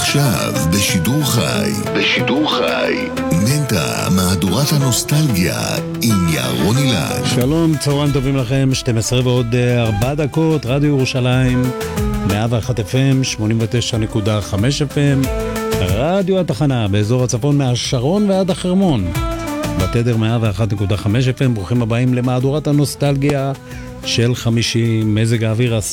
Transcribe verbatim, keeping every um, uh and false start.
עכשיו בשידור חי, בשידור חי, מנטה, מהדורת הנוסטלגיה עם ירון אילן. שלום, צהריים טובים לכם, שתים עשרה ועוד ארבע דקות, רדיו ירושלים, מאה ואחת אף אם, שמונים ותשע נקודה חמש אף אם, רדיו התחנה באזור הצפון מהשרון ועד החרמון, בתדר מאה ואחת נקודה חמש אף אם. ברוכים הבאים למהדורת הנוסטלגיה של חמישי. מזג האוויר